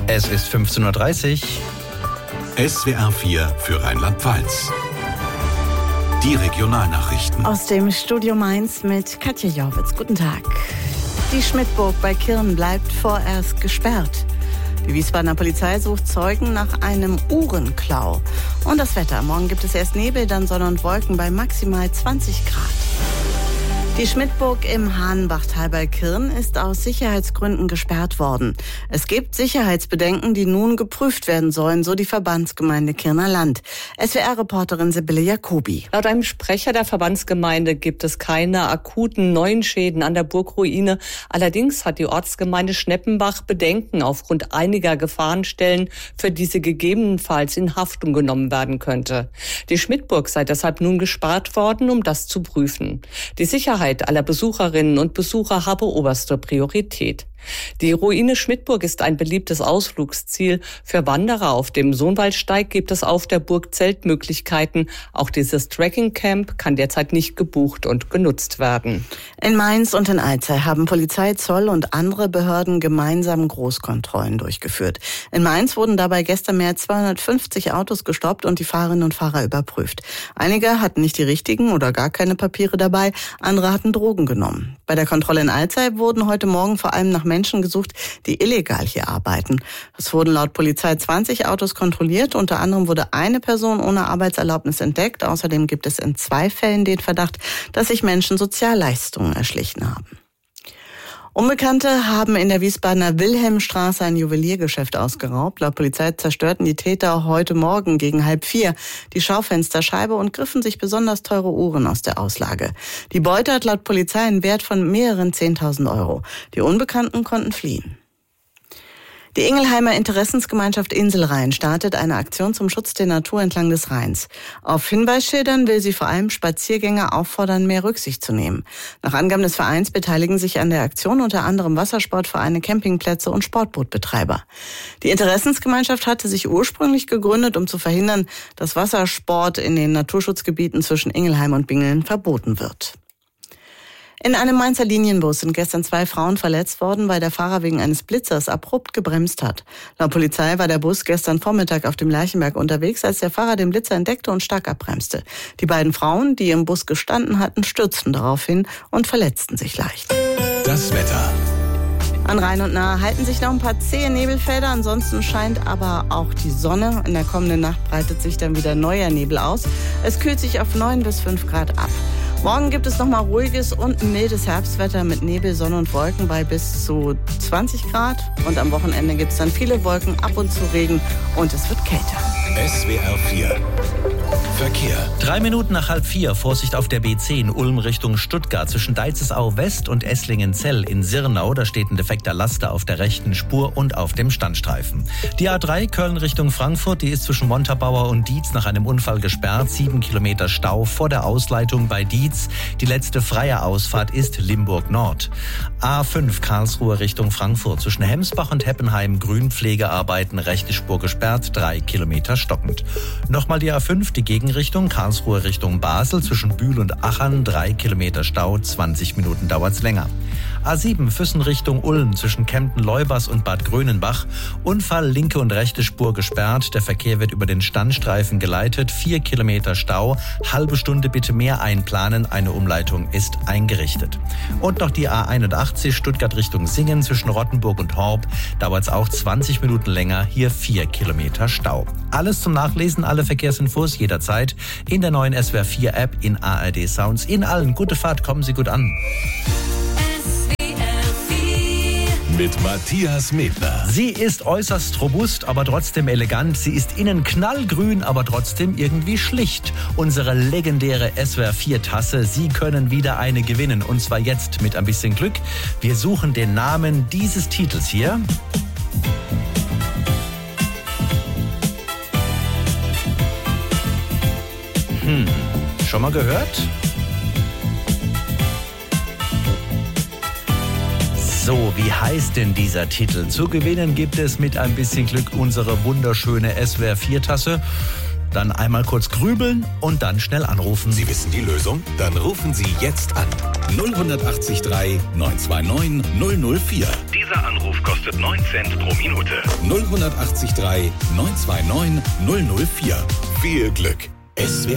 Es ist 15.30 Uhr. SWR 4 für Rheinland-Pfalz. Die Regionalnachrichten. Aus dem Studio Mainz mit Katja Jorwitz. Guten Tag. Die Schmidtburg bei Kirn bleibt vorerst gesperrt. Die Wiesbadener Polizei sucht Zeugen nach einem Uhrenklau. Und das Wetter. Morgen gibt es erst Nebel, dann Sonne und Wolken bei maximal 20 Grad. Die Schmidtburg im Hahnbachtal bei Kirn ist aus Sicherheitsgründen gesperrt worden. Es gibt Sicherheitsbedenken, die nun geprüft werden sollen, so die Verbandsgemeinde Kirner Land. SWR-Reporterin Sibylle Jacobi. Laut einem Sprecher der Verbandsgemeinde gibt es keine akuten neuen Schäden an der Burgruine. Allerdings hat die Ortsgemeinde Schneppenbach Bedenken aufgrund einiger Gefahrenstellen, für die sie gegebenenfalls in Haftung genommen werden könnte. Die Schmidtburg sei deshalb nun gesperrt worden, um das zu prüfen. Die Sicherheit aller Besucherinnen und Besucher habe oberste Priorität. Die Ruine Schmidtburg ist ein beliebtes Ausflugsziel. Für Wanderer auf dem Sohnwaldsteig gibt es auf der Burg Zeltmöglichkeiten. Auch dieses Trekkingcamp kann derzeit nicht gebucht und genutzt werden. In Mainz und in Alzey haben Polizei, Zoll und andere Behörden gemeinsam Großkontrollen durchgeführt. In Mainz wurden dabei gestern mehr als 250 Autos gestoppt und die Fahrerinnen und Fahrer überprüft. Einige hatten nicht die richtigen oder gar keine Papiere dabei, andere hatten Drogen genommen. Bei der Kontrolle in Alzey wurden heute Morgen vor allem nach Menschen gesucht, die illegal hier arbeiten. Es wurden laut Polizei 20 Autos kontrolliert. Unter anderem wurde eine Person ohne Arbeitserlaubnis entdeckt. Außerdem gibt es in 2 Fällen den Verdacht, dass sich Menschen Sozialleistungen erschlichen haben. Unbekannte haben in der Wiesbadener Wilhelmstraße ein Juweliergeschäft ausgeraubt. Laut Polizei zerstörten die Täter heute Morgen gegen 3:30 die Schaufensterscheibe und griffen sich besonders teure Uhren aus der Auslage. Die Beute hat laut Polizei einen Wert von mehreren 10.000 Euro. Die Unbekannten konnten fliehen. Die Ingelheimer Interessensgemeinschaft Inselrhein startet eine Aktion zum Schutz der Natur entlang des Rheins. Auf Hinweisschildern will sie vor allem Spaziergänger auffordern, mehr Rücksicht zu nehmen. Nach Angaben des Vereins beteiligen sich an der Aktion unter anderem Wassersportvereine, Campingplätze und Sportbootbetreiber. Die Interessensgemeinschaft hatte sich ursprünglich gegründet, um zu verhindern, dass Wassersport in den Naturschutzgebieten zwischen Ingelheim und Bingeln verboten wird. In einem Mainzer Linienbus sind gestern 2 Frauen verletzt worden, weil der Fahrer wegen eines Blitzers abrupt gebremst hat. Laut Polizei war der Bus gestern Vormittag auf dem Lerchenberg unterwegs, als der Fahrer den Blitzer entdeckte und stark abbremste. Die beiden Frauen, die im Bus gestanden hatten, stürzten daraufhin und verletzten sich leicht. Das Wetter. An Rhein und Nahe halten sich noch ein paar zähe Nebelfelder, ansonsten scheint aber auch die Sonne. In der kommenden Nacht breitet sich dann wieder neuer Nebel aus. Es kühlt sich auf 9 bis 5 Grad ab. Morgen gibt es nochmal ruhiges und mildes Herbstwetter mit Nebel, Sonne und Wolken bei bis zu 20 Grad. Und am Wochenende gibt es dann viele Wolken, ab und zu Regen und es wird kälter. SWR 4 Verkehr. 3 Minuten nach 3:30. Vorsicht auf der B10 Ulm Richtung Stuttgart zwischen Deizesau West und Esslingenzell in Sirnau. Da steht ein defekter Laster auf der rechten Spur und auf dem Standstreifen. Die A3 Köln Richtung Frankfurt, die ist zwischen Montabaur und Dietz nach einem Unfall gesperrt. 7 Kilometer Stau vor der Ausleitung bei Dietz. Die letzte freie Ausfahrt ist Limburg Nord. A5 Karlsruhe Richtung Frankfurt zwischen Hemsbach und Heppenheim Grünpflegearbeiten, rechte Spur gesperrt, 3 Kilometer stockend. Nochmal die A5, die Gegenrichtung Karlsruhe Richtung Basel zwischen Bühl und Achern, 3 Kilometer Stau, 20 Minuten dauert's länger. A7 Füssen Richtung Ulm zwischen Kempten-Leubers und Bad Grönenbach. Unfall, linke und rechte Spur gesperrt. Der Verkehr wird über den Standstreifen geleitet. 4 Kilometer Stau. Halbe Stunde bitte mehr einplanen. Eine Umleitung ist eingerichtet. Und noch die A81 Stuttgart Richtung Singen zwischen Rottenburg und Horb. Dauert's auch 20 Minuten länger. Hier 4 Kilometer Stau. Alles zum Nachlesen, alle Verkehrsinfos jederzeit in der neuen SWR 4 App, in ARD Sounds. Ihnen allen gute Fahrt, kommen Sie gut an. Mit Matthias Medler. Sie ist äußerst robust, aber trotzdem elegant. Sie ist innen knallgrün, aber trotzdem irgendwie schlicht. Unsere legendäre SWR 4 Tasse. Sie können wieder eine gewinnen. Und zwar jetzt mit ein bisschen Glück. Wir suchen den Namen dieses Titels hier. Schon mal gehört? So, wie heißt denn dieser Titel? Zu gewinnen gibt es mit ein bisschen Glück unsere wunderschöne SWR 4 Tasse. Dann einmal kurz grübeln und dann schnell anrufen. Sie wissen die Lösung? Dann rufen Sie jetzt an. 0183 929 004. Dieser Anruf kostet 9 Cent pro Minute. 0183 929 004. Viel Glück. SWR